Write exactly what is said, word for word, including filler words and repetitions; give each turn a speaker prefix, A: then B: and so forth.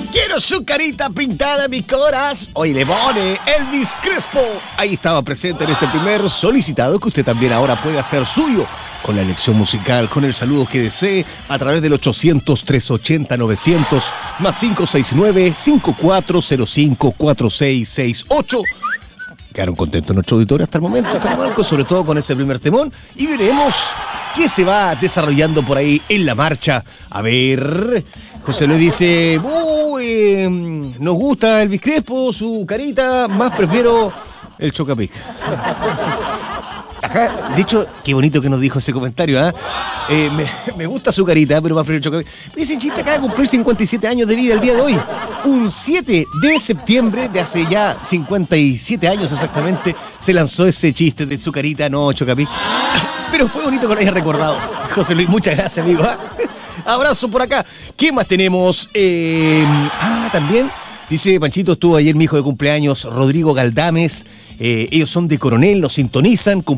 A: quiero su carita pintada, mi coraz. Hoy le pone Elvis Crespo. Ahí estaba presente en este primer solicitado que usted también ahora puede hacer suyo con la elección musical, con el saludo que desee a través del ochocientos, trescientos ochenta, novecientos más cinco seis nueve, cinco cuatro cero cinco, cuatro seis seis ocho. Quedaron contentos nuestros auditores hasta el momento, hasta el momento, sobre todo con ese primer temón. Y veremos qué se va desarrollando por ahí en la marcha. A ver, José Luis dice, uy, eh, nos gusta Elvis Crespo, su carita, más prefiero el Chocapic. Acá, de hecho, qué bonito que nos dijo ese comentario, ¿eh? Eh, me, me gusta su carita, pero más prefiero el Chocapic. Ese chiste acaba de cumplir cincuenta y siete años de vida el día de hoy. Un siete de septiembre de hace ya cincuenta y siete años exactamente se lanzó ese chiste de su carita, no Chocapic. Pero fue bonito que lo hayas recordado, José Luis. Muchas gracias, amigo. Abrazo por acá. ¿Qué más tenemos? Eh, ah, también, dice Panchito, estuvo ayer mi hijo de cumpleaños, Rodrigo Galdames. Eh, ellos son de Coronel, nos sintonizan.